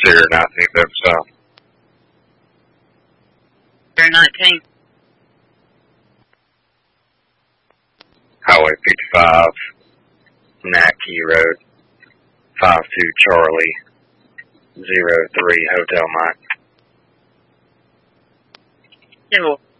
Sierra 19th South. Sierra 19. Highway 55, Nat Key Road, 52 Charlie, 03 Hotel Mike. Civil.